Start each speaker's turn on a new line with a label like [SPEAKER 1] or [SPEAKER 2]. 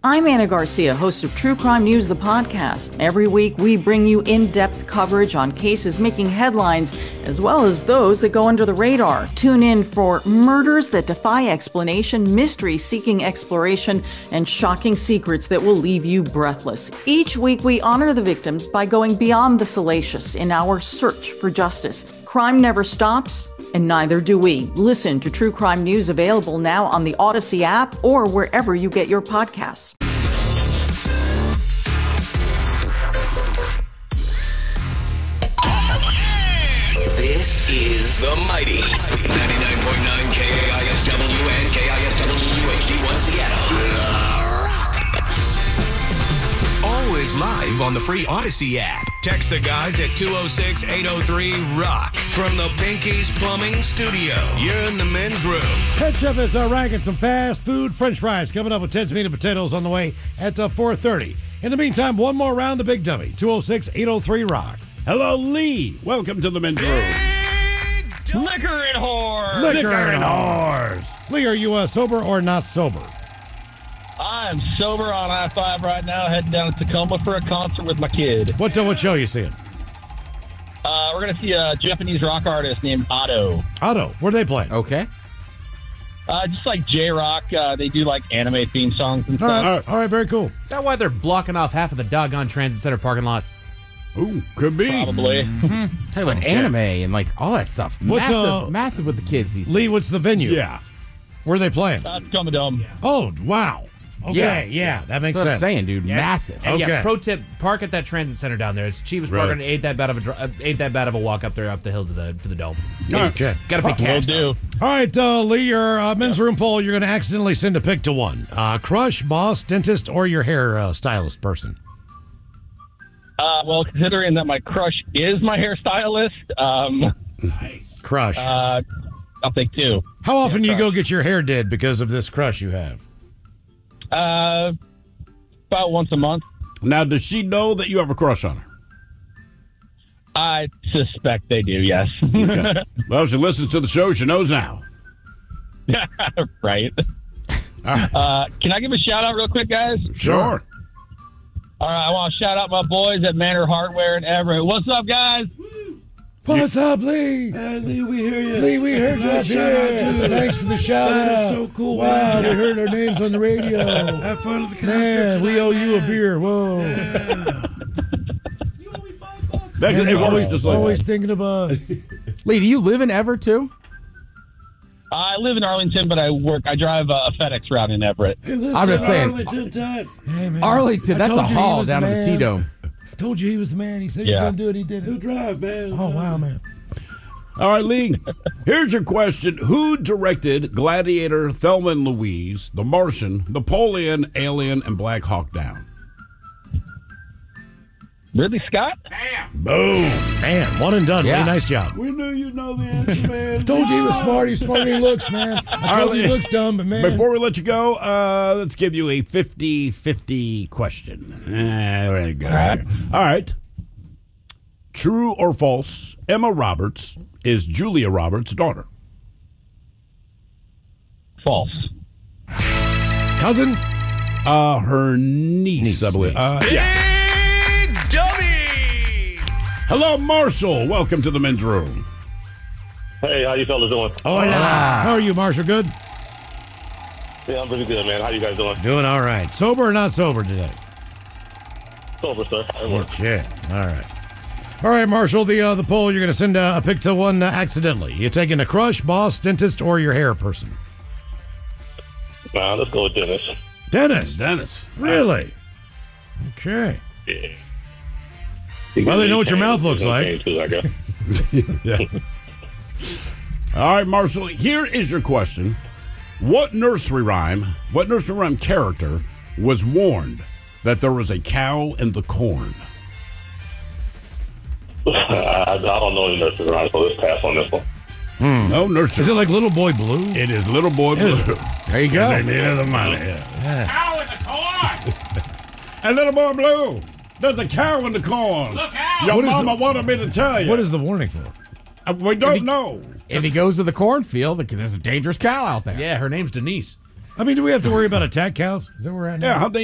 [SPEAKER 1] I'm Anna Garcia, host of True Crime News, the podcast. Every week, we bring you in-depth coverage on cases making headlines, as well as those that go under the radar. Tune in for murders that defy explanation, mysteries seeking exploration, and shocking secrets that will leave you breathless. Each week, we honor the victims by going beyond the salacious in our search for justice. Crime never stops, and neither do we. Listen to True Crime News, available now on the Odyssey app or wherever you get your podcasts.
[SPEAKER 2] This is the mighty 99.9 KAISW and KISW HD1 Seattle. Always live on the free Odyssey app. Text the guys at 206-803-ROCK from the Pinky's Plumbing Studio. You're in the men's room.
[SPEAKER 3] Head Chef is ranking some fast food French fries coming up with Ted's Meat and Potatoes on the way at 4:30. In the meantime, one more round of Big Dummy, 206-803-ROCK.
[SPEAKER 4] Hello, Lee. Welcome to the men's room.
[SPEAKER 5] Liquor and whores.
[SPEAKER 3] Liquor and whores. Lee, are you sober or not sober?
[SPEAKER 5] I'm sober on I-5 right now, heading down to Tacoma for a concert with my kid.
[SPEAKER 3] What show you seeing?
[SPEAKER 5] We're going to see a Japanese rock artist named Otto.
[SPEAKER 3] Otto, where are they playing?
[SPEAKER 6] Okay.
[SPEAKER 5] Just like J-Rock, they do like anime theme songs and stuff.
[SPEAKER 3] All right, very cool.
[SPEAKER 6] Is that why they're blocking off half of the doggone transit center parking lot?
[SPEAKER 4] Ooh, could be.
[SPEAKER 5] Probably.
[SPEAKER 6] Tell you about anime and like all that stuff. Massive with the kids these days.
[SPEAKER 3] Lee, what's the venue?
[SPEAKER 4] Yeah.
[SPEAKER 3] Where are they playing?
[SPEAKER 5] Tacoma Dome.
[SPEAKER 3] Oh, wow. Okay, yeah, that makes
[SPEAKER 6] That's what I'm
[SPEAKER 3] sense.
[SPEAKER 6] saying, dude. Massive.
[SPEAKER 7] And
[SPEAKER 3] Okay.
[SPEAKER 7] yeah, pro tip: park at that transit center down there. It's the cheapest
[SPEAKER 4] Right.
[SPEAKER 7] parking. Ain't that bad of a walk up there, up the hill to the dome.
[SPEAKER 3] Okay.
[SPEAKER 7] Got to pay
[SPEAKER 5] Will
[SPEAKER 7] cash.
[SPEAKER 5] do.
[SPEAKER 3] All right, Lee, your men's room poll, you're going to accidentally send a pic to one. Crush, boss, dentist, or your hair stylist person?
[SPEAKER 5] Well, considering that my crush is my hairstylist,
[SPEAKER 3] Crush.
[SPEAKER 5] I'll take two.
[SPEAKER 3] How often do you go get your hair did because of this crush you have?
[SPEAKER 5] About once a month.
[SPEAKER 4] Now, does she know that you have a crush on her?
[SPEAKER 5] I suspect they do, yes.
[SPEAKER 4] Okay. Well, if she listens to the show, she knows now.
[SPEAKER 5] Right. Can I give a shout out real quick, guys?
[SPEAKER 4] Sure.
[SPEAKER 5] All right, I want to shout out my boys at Manor Hardware in Everett. What's up, guys?
[SPEAKER 3] What's up, Lee?
[SPEAKER 4] Lee, we hear you.
[SPEAKER 3] Lee, we heard you up here. Thanks for the shout out.
[SPEAKER 4] That is so cool.
[SPEAKER 3] Wow, we heard our names on the radio.
[SPEAKER 4] Have fun at the concert.
[SPEAKER 3] Man, we owe you a beer. Whoa.
[SPEAKER 4] It works just like
[SPEAKER 3] Always
[SPEAKER 4] that.
[SPEAKER 3] thinking of us.
[SPEAKER 6] Lee, do you live in Everett too?
[SPEAKER 5] I live in Arlington, but I drive a FedEx route in Everett.
[SPEAKER 6] I'm just saying.
[SPEAKER 3] Hey, man.
[SPEAKER 6] Arlington,
[SPEAKER 3] I
[SPEAKER 6] that's a
[SPEAKER 3] told you he
[SPEAKER 6] haul
[SPEAKER 3] was
[SPEAKER 6] down to the
[SPEAKER 3] man.
[SPEAKER 6] T-Dome.
[SPEAKER 3] I told you he was the man. He said he was going to do it. He did it. He'll drive, man. Oh, wow, man.
[SPEAKER 4] All right, Lee, here's your question. Who directed Gladiator, Thelma and Louise, The Martian, Napoleon, Alien, and Black Hawk Down?
[SPEAKER 5] Ridley Scott?
[SPEAKER 3] Boom. Man, one and done.
[SPEAKER 6] Yeah.
[SPEAKER 3] Lee, nice job.
[SPEAKER 4] We knew you'd know the answer, man.
[SPEAKER 3] I told you he was smart. He's smarter than he looks, man. I told you he looks dumb, but, man.
[SPEAKER 4] Before we let you go, let's give you a 50-50 question. Very good. All right. True or false, Emma Roberts is Julia Roberts' daughter?
[SPEAKER 5] False.
[SPEAKER 3] Cousin?
[SPEAKER 4] Her niece, I believe. Yeah. Hello, Marshall. Welcome to the men's room.
[SPEAKER 8] Hey, how you fellas doing?
[SPEAKER 3] Oh, yeah. How are you, Marshall? Good?
[SPEAKER 8] Yeah, I'm pretty good, man. How you guys doing?
[SPEAKER 3] Doing all right. Sober or not sober today?
[SPEAKER 8] Sober, sir. I work.
[SPEAKER 3] Shit. All right. All right, Marshall, the poll, you're going to send a pic to one accidentally. You taking a crush, boss, dentist, or your hair person?
[SPEAKER 8] Nah, let's go with Dennis.
[SPEAKER 3] Dennis. Really? Okay.
[SPEAKER 8] Yeah.
[SPEAKER 3] Well, they know what your mouth looks like.
[SPEAKER 8] Too, I guess.
[SPEAKER 4] Yeah. All right, Marshall, here is your question. What nursery rhyme character was warned that there was a cow in the corn?
[SPEAKER 8] I don't know any nursery rhymes, so let's pass on this one.
[SPEAKER 4] No nursery.
[SPEAKER 3] Is it like Little Boy Blue?
[SPEAKER 4] It is Little Boy Blue.
[SPEAKER 6] There you go.
[SPEAKER 4] They needed the money. Yeah.
[SPEAKER 7] Cow in the corn!
[SPEAKER 4] And Little Boy Blue, there's a cow in the corn.
[SPEAKER 7] Look out!
[SPEAKER 4] Your
[SPEAKER 3] What is
[SPEAKER 4] mama wanted me to tell you.
[SPEAKER 3] What is the warning for?
[SPEAKER 4] We don't know.
[SPEAKER 6] If he goes to the cornfield, there's a dangerous cow out there.
[SPEAKER 7] Yeah, her name's Denise.
[SPEAKER 3] I mean, do we have to worry about attack cows? Is that where we're at now?
[SPEAKER 4] Yeah, how